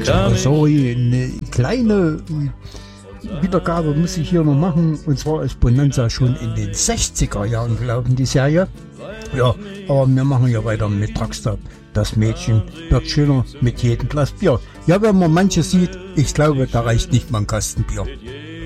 Sorry, eine kleine Wiedergabe muss ich hier noch machen. Und zwar ist Bonanza schon in den 60er Jahren gelaufen, die Serie. Ja, aber wir machen ja weiter mit Truckstop. Das Mädchen wird schöner mit jedem Glas Bier. Ja, wenn man manche sieht, ich glaube, da reicht nicht mal ein Kasten Bier.